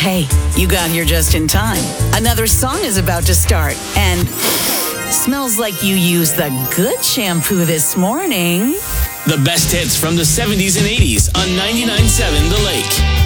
Hey, you got here just in time. Another song is about to start, and smells like you used the good shampoo this morning. The best hits from the 70s and 80s on 99.7 The Lake.